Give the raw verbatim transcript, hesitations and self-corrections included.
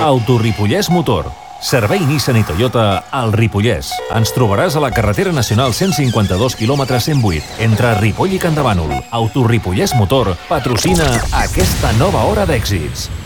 Autoripollès Motor. Servei Nissan i Toyota al Ripollès. Ens trobaràs a la carretera nacional cent cinquanta-dos quilòmetres cent vuit, entre Ripoll i Campdevànol. Autoripollès Motor patrocina aquesta nova hora d'èxits.